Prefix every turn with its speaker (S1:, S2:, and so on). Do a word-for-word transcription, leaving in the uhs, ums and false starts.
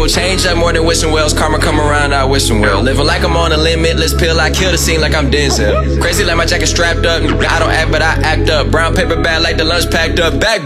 S1: change up more than wishing wells. Karma come around, I wishing well. Living like I'm on a limitless pill. I kill the scene like I'm Denzel. Crazy like my jacket strapped up. I don't act, but I act up. Brown paper bag like the lunch packed up. Back